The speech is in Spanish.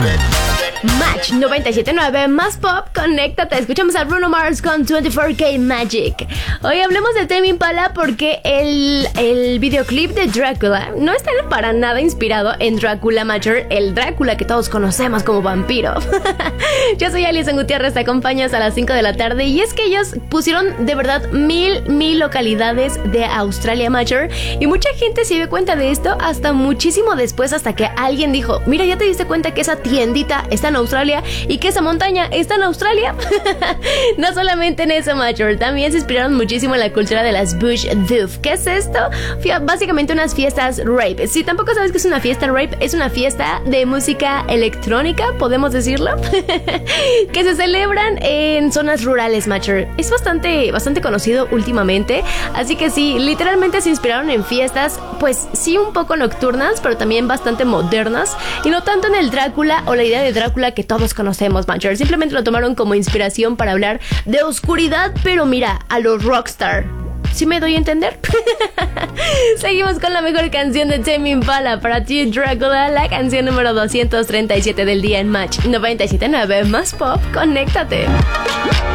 Match 97.9 más pop, conéctate. Escuchamos a Bruno Mars con 24K Magic. Hoy hablemos de Tame Impala porque el videoclip de Drácula no está para nada inspirado en Drácula Major, el Drácula que todos conocemos como vampiro. Yo soy Alison Gutiérrez, te acompañas a las 5 de la tarde y es que ellos pusieron de verdad mil localidades de Australia Major y mucha gente se dio cuenta de esto hasta muchísimo después, hasta que alguien dijo, mira, ¿ya te diste cuenta que esa tiendita está en Australia y que esa montaña está en Australia? No solamente en eso, Major, también se inspiraron muchísimo en la cultura de las Bush Doof. ¿Qué es esto? Básicamente unas fiestas rape. Si tampoco sabes qué es una fiesta rape, es una fiesta de música electrónica, podemos decirlo, que se celebran en zonas rurales, Major. Es bastante conocido últimamente, así que sí, literalmente se inspiraron en fiestas, pues sí, un poco nocturnas, pero también bastante modernas, y no tanto en el Drácula o la idea de Drácula que todos conocemos, Major. Simplemente lo tomaron como inspiración para hablar de oscuridad, pero mira, a los rockstar. ¿Sí me doy a entender? Seguimos con la mejor canción de Tame Impala para ti, Drácula, la canción número 237 del día en Match 97.9 más pop. Conéctate.